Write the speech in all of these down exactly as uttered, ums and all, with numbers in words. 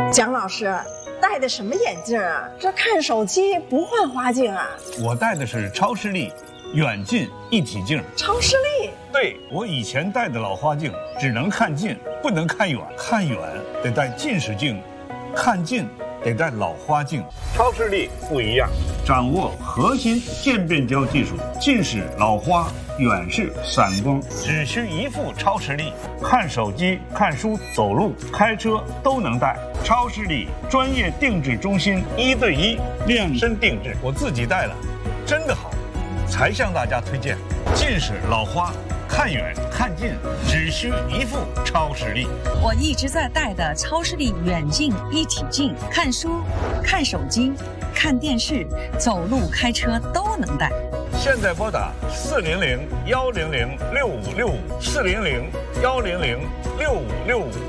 蒋老师戴的什么眼镜啊？这看手机不换花镜啊？ 我戴的是超视力远近一体镜。 超视力？ 对，我以前戴的老花镜只能看近，不能看远，看远得戴近视镜，看近得戴老花镜。超视力不一样，掌握核心渐变焦技术，近视、老花、远视、散光，只需一副超视力，看手机、看书、走路、开车都能戴。超视力专业定制中心，一对一量身定制，我自己戴了，真的好，才向大家推荐。近视、老花，看远看近只需一副超视力。 我一直在戴的超视力远近一体镜，看书、看手机、看电视、走路、开车都能戴。 现在拨打四零零幺零零六五六五四零零幺零零六五六五。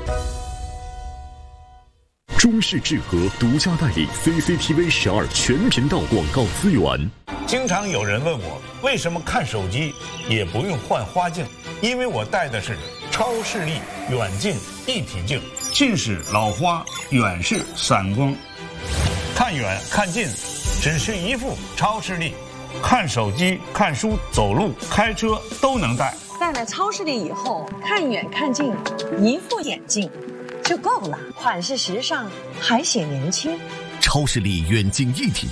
中视智和独家代理 C C T V 十二全频道广告资源。 经常有人问我，为什么看手机也不用换花镜？因为我戴的是超视力远近一体镜，近视、老花、远视、散光，看远看近只需一副超视力，看手机、看书、走路、开车都能戴。 戴了超视力以后，看远看近一副眼镜就够了，款式时尚还显年轻。 超视力远近一体